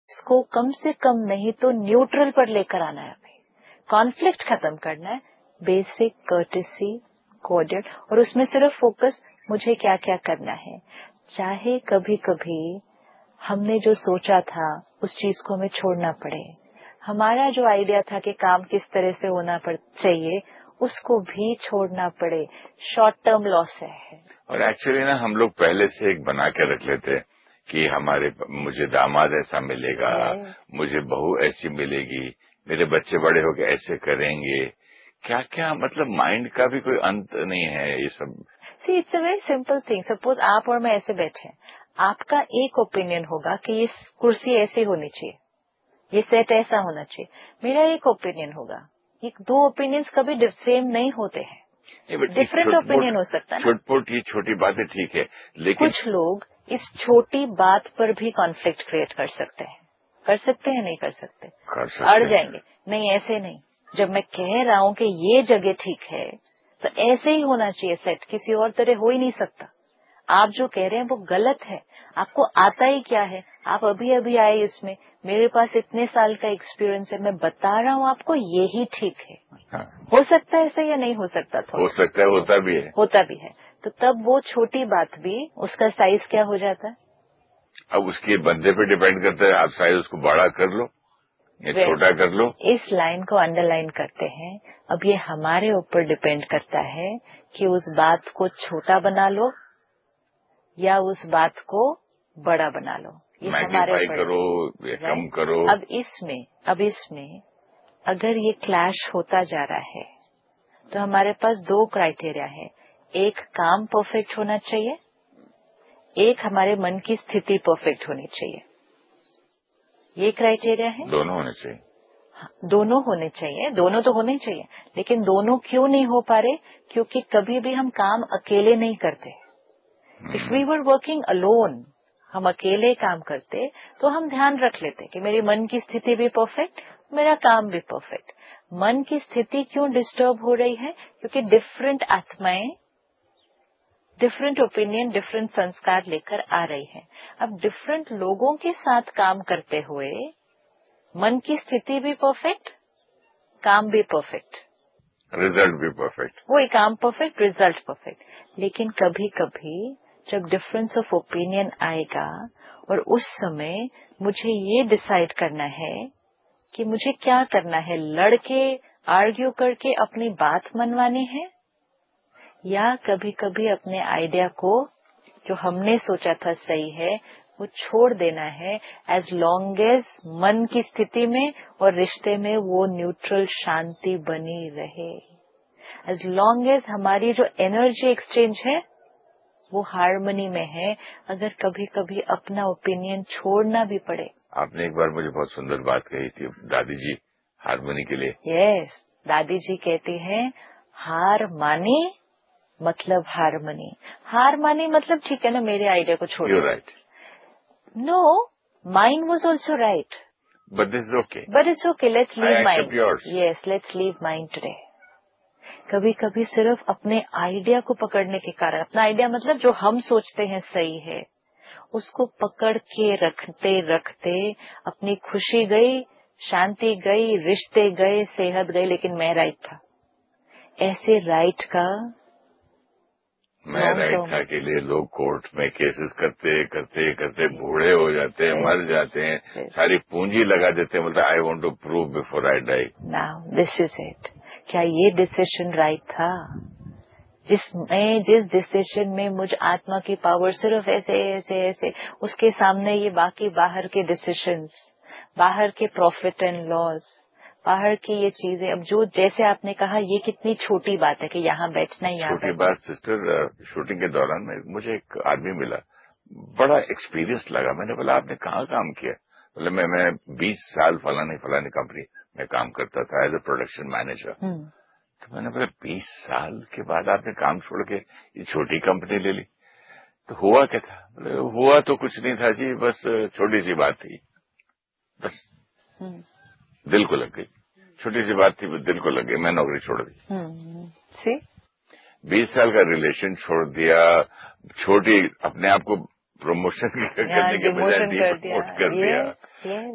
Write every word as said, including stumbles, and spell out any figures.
इसको कम से कम नहीं तो न्यूट्रल पर लेकर आना है, हमें कॉन्फ्लिक्ट खत्म करना है, बेसिक कर्टेसी कोऑर्डिनेट, और उसमें सिर्फ फोकस मुझे क्या क्या करना है। चाहे कभी कभी हमने जो सोचा था उस चीज को हमें छोड़ना पड़े, हमारा जो आइडिया था कि काम किस तरह से होना चाहिए उसको भी छोड़ना पड़े, शॉर्ट टर्म लॉस है। और एक्चुअली ना हम लोग पहले से एक बना के रख लेते कि हमारे मुझे दामाद ऐसा मिलेगा, मुझे बहू ऐसी मिलेगी, मेरे बच्चे बड़े होकर ऐसे करेंगे, क्या क्या, मतलब माइंड का भी कोई अंत नहीं है ये सब। See it's a very simple thing. Suppose आप और मैं ऐसे बैठे हैं, आपका एक ओपिनियन होगा कि ये कुर्सी ऐसी होनी चाहिए, ये सेट ऐसा होना चाहिए, मेरा एक ओपिनियन होगा। ये दो ओपिनियंस कभी सेम नहीं होते हैं, डिफरेंट ओपिनियन हो सकता है ना। छोट ये छोटी बातें ठीक है, लेकिन कुछ लोग इस छोटी बात पर भी कॉन्फ्लिक्ट क्रिएट कर सकते हैं। कर सकते हैं, नहीं कर सकते, कर सकते अड़ जाएंगे, नहीं ऐसे नहीं, जब मैं कह रहा हूं कि ये जगह ठीक है तो ऐसे ही होना चाहिए सेट, किसी और तरह हो ही नहीं सकता। आप जो कह रहे हैं वो गलत है, आपको आता ही क्या है, आप अभी अभी आए इसमें, मेरे पास इतने साल का एक्सपीरियंस है, मैं बता रहा हूँ आपको ये ही ठीक है। हाँ। हो सकता है ऐसे या नहीं हो सकता, थोड़ा हो सकता है, होता भी है, होता भी है। तो तब वो छोटी बात भी उसका साइज क्या हो जाता है। अब उसके बंदे पे डिपेंड करता है, आप साइज उसको बड़ा कर लो या छोटा कर लो। इस लाइन को अंडरलाइन करते हैं। अब ये हमारे ऊपर डिपेंड करता है कि उस बात को छोटा बना लो या उस बात को बड़ा बना लो, ये हमारे ऊपर करो या कम करो। अब इसमें अब इसमें अगर ये क्लैश होता जा रहा है तो हमारे पास दो क्राइटेरिया है, एक काम परफेक्ट होना चाहिए, एक हमारे मन की स्थिति परफेक्ट होनी चाहिए। ये क्राइटेरिया है, दोनों होने चाहिए। हाँ, दोनों होने चाहिए, दोनों तो होने चाहिए, लेकिन दोनों क्यों नहीं हो पा रहे, क्योंकि कभी भी हम काम अकेले नहीं करते। If we were working alone, हम अकेले काम करते तो हम ध्यान रख लेते कि मेरी मन की स्थिति भी परफेक्ट, मेरा काम भी परफेक्ट। मन की स्थिति क्यों डिस्टर्ब हो रही है, क्योंकि डिफरेंट आत्माएं डिफरेंट ओपिनियन, डिफरेंट संस्कार लेकर आ रही है। अब डिफरेंट लोगों के साथ काम करते हुए मन की स्थिति भी परफेक्ट, काम भी परफेक्ट, रिजल्ट भी परफेक्ट, वही काम परफेक्ट, रिजल्ट परफेक्ट। लेकिन कभी कभी जब डिफरेंस ऑफ ओपिनियन आएगा और उस समय मुझे ये डिसाइड करना है कि मुझे क्या करना है, लड़के आर्ग्यू करके अपनी बात मनवानी है, या कभी कभी अपने आइडिया को जो हमने सोचा था सही है वो छोड़ देना है, एज लॉन्ग एज मन की स्थिति में और रिश्ते में वो न्यूट्रल शांति बनी रहे, एज लॉन्ग एज हमारी जो एनर्जी एक्सचेंज है वो हार्मनी में है, अगर कभी कभी अपना ओपिनियन छोड़ना भी पड़े। आपने एक बार मुझे बहुत सुंदर बात कही थी दादी जी, हार्मनी के लिए। यस, दादी जी कहती हैं हार मानी मतलब हारमनी। हार मानी मतलब ठीक है ना, मेरे आइडिया को छोड़, you right, no mind was also right, but this is okay, but it's okay, let's leave mind, yours, yes let's leave mind today. कभी कभी सिर्फ अपने आइडिया को पकड़ने के कारण, अपना आइडिया मतलब जो हम सोचते हैं सही है, उसको पकड़ के रखते रखते अपनी खुशी गई, शांति गई, रिश्ते गए, सेहत गई, लेकिन मैं राइट था। ऐसे राइट का मैं राइट था के लिए लोग कोर्ट में केसेस करते करते करते बूढ़े हो जाते हैं, मर जाते हैं, सारी पूंजी लगा देते हैं, मतलब I want to prove before I die. Now this is it. क्या ये डिसीजन राइट था? जिसमें जिस डिसीजन में मुझ आत्मा की पावर सिर्फ ऐसे ऐसे ऐसे, उसके सामने ये बाकी बाहर के डिसीजंस, बाहर के प्रॉफिट एंड लॉस, बाहर की ये चीजें, अब जो जैसे आपने कहा ये कितनी छोटी बात है कि यहाँ बैठना, यहाँ छोटी बात सिस्टर, शूटिंग के दौरान में मुझे एक आदमी मिला, बड़ा एक्सपीरियंस लगा। मैंने बोला आपने कहाँ काम किया? बोले मैं मैं बीस साल फलानी फलानी कंपनी में काम करता था एज ए प्रोडक्शन मैनेजर। तो मैंने बोला बीस साल के बाद आपने काम छोड़ के ये छोटी कंपनी ले ली, तो हुआ क्या था? बोले हुआ तो कुछ नहीं था जी, बस छोटी सी बात थी, बस दिल को लग गई, छोटी सी बात थी, दिल को लग गई, मैं नौकरी छोड़ दी। बीस साल का रिलेशन छोड़ दिया, छोटी अपने आप को प्रमोशन करने के बजाय डी प्रमोट कर दिया।